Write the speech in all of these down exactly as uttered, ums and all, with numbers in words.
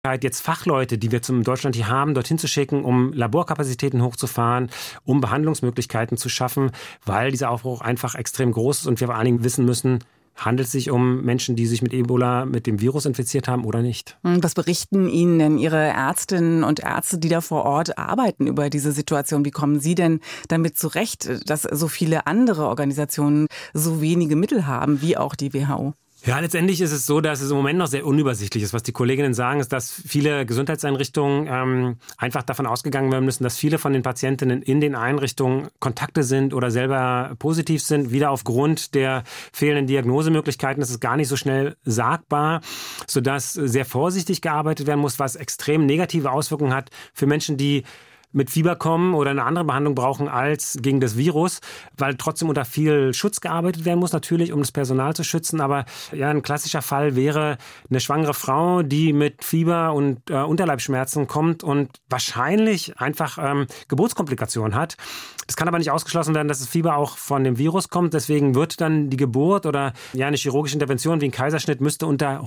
jetzt Fachleute, die wir zum Deutschland hier haben, dorthin zu schicken, um Laborkapazitäten hochzufahren, um Behandlungsmöglichkeiten zu schaffen, weil dieser Aufbruch einfach extrem groß ist und wir vor allen Dingen wissen müssen, handelt es sich um Menschen, die sich mit Ebola, mit dem Virus infiziert haben oder nicht? Was berichten Ihnen denn Ihre Ärztinnen und Ärzte, die da vor Ort arbeiten, über diese Situation? Wie kommen Sie denn damit zurecht, dass so viele andere Organisationen so wenige Mittel haben, wie auch die W H O? Ja, letztendlich ist es so, dass es im Moment noch sehr unübersichtlich ist. Was die Kolleginnen sagen, ist, dass viele Gesundheitseinrichtungen ähm, einfach davon ausgegangen werden müssen, dass viele von den Patientinnen in den Einrichtungen Kontakte sind oder selber positiv sind. Wieder aufgrund der fehlenden Diagnosemöglichkeiten ist es gar nicht so schnell sagbar, sodass sehr vorsichtig gearbeitet werden muss, was extrem negative Auswirkungen hat für Menschen, die mit Fieber kommen oder eine andere Behandlung brauchen als gegen das Virus, weil trotzdem unter viel Schutz gearbeitet werden muss, natürlich, um das Personal zu schützen. Aber ja, ein klassischer Fall wäre eine schwangere Frau, die mit Fieber und äh, Unterleibsschmerzen kommt und wahrscheinlich einfach ähm, Geburtskomplikationen hat. Es kann aber nicht ausgeschlossen werden, dass das Fieber auch von dem Virus kommt. Deswegen wird dann die Geburt oder ja eine chirurgische Intervention wie ein Kaiserschnitt müsste unter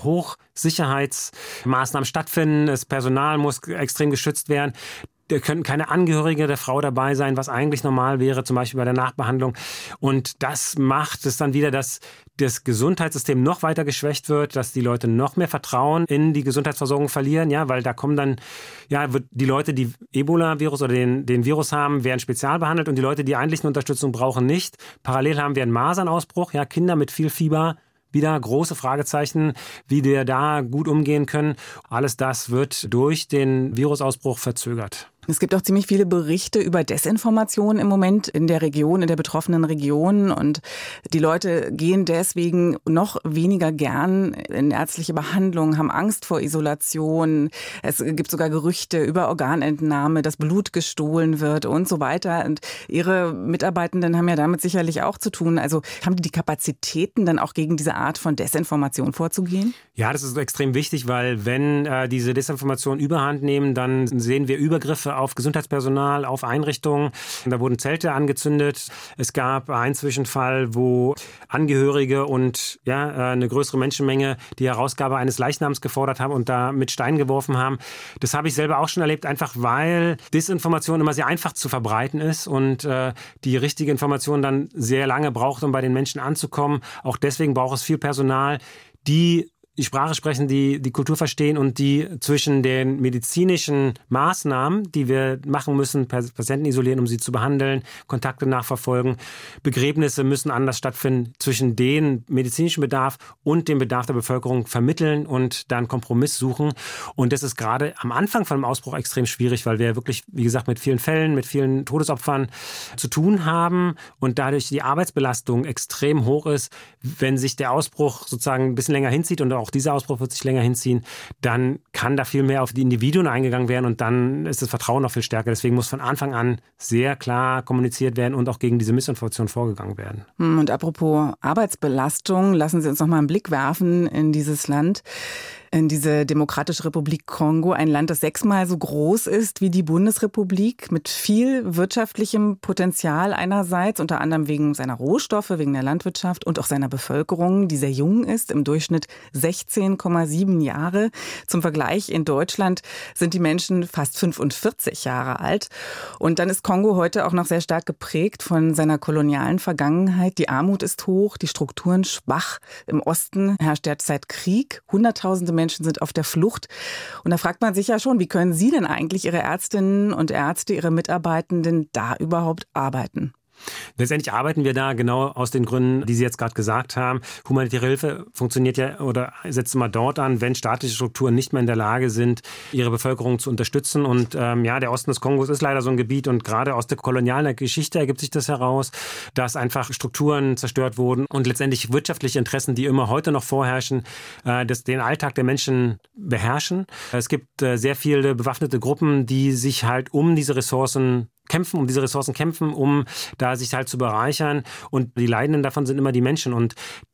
Hochsicherheitsmaßnahmen stattfinden. Das Personal muss extrem geschützt werden. Da könnten keine Angehörige der Frau dabei sein, was eigentlich normal wäre, zum Beispiel bei der Nachbehandlung. Und das macht es dann wieder, dass das Gesundheitssystem noch weiter geschwächt wird, dass die Leute noch mehr Vertrauen in die Gesundheitsversorgung verlieren, ja, weil da kommen dann, ja, wird die Leute, die Ebola-Virus oder den, den Virus haben, werden spezial behandelt und die Leute, die eigentlich eine Unterstützung brauchen, nicht. Parallel haben wir einen Masernausbruch, ja, Kinder mit viel Fieber. Wieder große Fragezeichen, wie wir da gut umgehen können. Alles das wird durch den Virusausbruch verzögert. Es gibt auch ziemlich viele Berichte über Desinformation im Moment in der Region, in der betroffenen Region. Und die Leute gehen deswegen noch weniger gern in ärztliche Behandlung, haben Angst vor Isolation. Es gibt sogar Gerüchte über Organentnahme, dass Blut gestohlen wird und so weiter. Und Ihre Mitarbeitenden haben ja damit sicherlich auch zu tun. Also haben die die Kapazitäten, dann auch gegen diese Art von Desinformation vorzugehen? Ja, das ist extrem wichtig, weil wenn äh, diese Desinformationen überhand nehmen, dann sehen wir Übergriffe auf Gesundheitspersonal, auf Einrichtungen. Da wurden Zelte angezündet. Es gab einen Zwischenfall, wo Angehörige und ja eine größere Menschenmenge die Herausgabe eines Leichnams gefordert haben und da mit Steinen geworfen haben. Das habe ich selber auch schon erlebt, einfach weil Desinformation immer sehr einfach zu verbreiten ist und äh, die richtige Information dann sehr lange braucht, um bei den Menschen anzukommen. Auch deswegen braucht es viel Personal, die die Sprache sprechen, die die Kultur verstehen und die zwischen den medizinischen Maßnahmen, die wir machen müssen, Patienten isolieren, um sie zu behandeln, Kontakte nachverfolgen, Begräbnisse müssen anders stattfinden, zwischen den medizinischen Bedarf und dem Bedarf der Bevölkerung vermitteln und dann Kompromiss suchen. Und das ist gerade am Anfang von dem Ausbruch extrem schwierig, weil wir wirklich, wie gesagt, mit vielen Fällen, mit vielen Todesopfern zu tun haben und dadurch die Arbeitsbelastung extrem hoch ist. Wenn sich der Ausbruch sozusagen ein bisschen länger hinzieht und auch dieser Ausbruch wird sich länger hinziehen, dann kann da viel mehr auf die Individuen eingegangen werden und dann ist das Vertrauen noch viel stärker. Deswegen muss von Anfang an sehr klar kommuniziert werden und auch gegen diese Missinformation vorgegangen werden. Und apropos Arbeitsbelastung, lassen Sie uns noch mal einen Blick werfen in dieses Land. In diese Demokratische Republik Kongo, ein Land, das sechsmal so groß ist wie die Bundesrepublik, mit viel wirtschaftlichem Potenzial einerseits, unter anderem wegen seiner Rohstoffe, wegen der Landwirtschaft und auch seiner Bevölkerung, die sehr jung ist, im Durchschnitt sechzehn Komma sieben Jahre. Zum Vergleich, in Deutschland sind die Menschen fast fünfundvierzig Jahre alt. Und dann ist Kongo heute auch noch sehr stark geprägt von seiner kolonialen Vergangenheit. Die Armut ist hoch, die Strukturen schwach. Im Osten herrscht derzeit Krieg. Hunderttausende Menschen Menschen sind auf der Flucht. Und da fragt man sich ja schon, wie können Sie denn eigentlich Ihre Ärztinnen und Ärzte, Ihre Mitarbeitenden da überhaupt arbeiten? Letztendlich arbeiten wir da genau aus den Gründen, die Sie jetzt gerade gesagt haben. Humanitäre Hilfe funktioniert ja oder setzt immer dort an, wenn staatliche Strukturen nicht mehr in der Lage sind, ihre Bevölkerung zu unterstützen. Und ähm, ja, der Osten des Kongos ist leider so ein Gebiet und gerade aus der kolonialen Geschichte ergibt sich das heraus, dass einfach Strukturen zerstört wurden und letztendlich wirtschaftliche Interessen, die immer heute noch vorherrschen, äh, das, den Alltag der Menschen beherrschen. Es gibt äh, sehr viele bewaffnete Gruppen, die sich halt um diese Ressourcen kämpfen, um diese Ressourcen kämpfen, um da sich halt zu bereichern. Und die Leidenden davon sind immer die Menschen. Und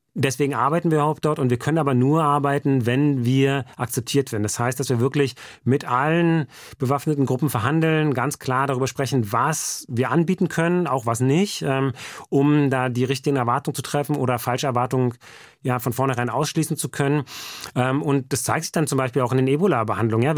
Deswegen arbeiten wir überhaupt dort und wir können aber nur arbeiten, wenn wir akzeptiert werden. Das heißt, dass wir wirklich mit allen bewaffneten Gruppen verhandeln, ganz klar darüber sprechen, was wir anbieten können, auch was nicht, um da die richtigen Erwartungen zu treffen oder falsche Erwartungen ja von vornherein ausschließen zu können. Und das zeigt sich dann zum Beispiel auch in den Ebola-Behandlungen. Ja,